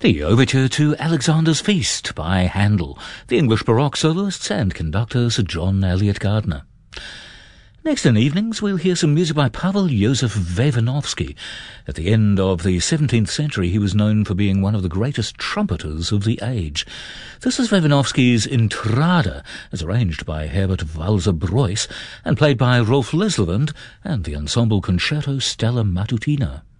The overture to Alexander's Feast by Handel, the English Baroque soloists and conductor Sir John Eliot Gardiner. Next in evenings, we'll hear some music by Pavel Josef Wewanovsky. At the end of the 17th century, he was known for being one of the greatest trumpeters of the age. This is Wewanovsky's Intrada, as arranged by Herbert Walser-Breuss and played by Rolf Leslevand and the ensemble Concerto Stella Matutina.